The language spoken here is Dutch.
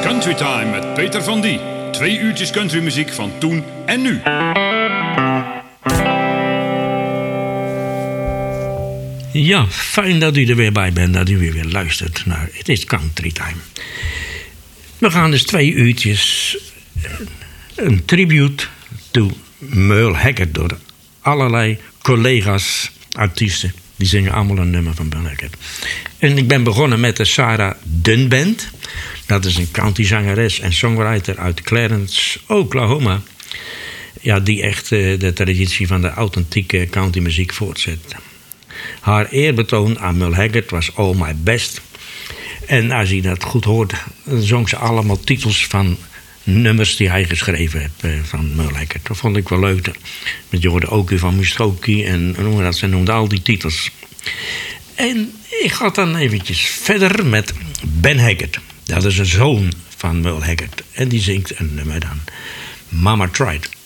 Country Time met Peter van Die. 2 uurtjes countrymuziek van toen en nu. Ja, fijn dat u er weer bij bent, dat u weer luistert naar Het is Country Time. We gaan dus 2 uurtjes een tribute to Merle Haggard door allerlei collega's, artiesten. Die zingen allemaal een nummer van Merle Haggard. En ik ben begonnen met de Sarah Dunn Band. Dat is een countryzangeres en songwriter uit Clarence, Oklahoma. Ja, die echt de traditie van de authentieke countrymuziek voortzet. Haar eerbetoon aan Merle Haggard was All My Best. En als je dat goed hoort, zong ze allemaal titels van nummers die hij geschreven heeft van Merle Haggard. Dat vond ik wel leuk. Met je hoorde ook van Muskoki en noem dat, ze noemde al die titels. En ik ga dan eventjes verder met Ben Haggard. Dat is een zoon van Merle Haggard. En die zingt een nummer dan. Mama Tried.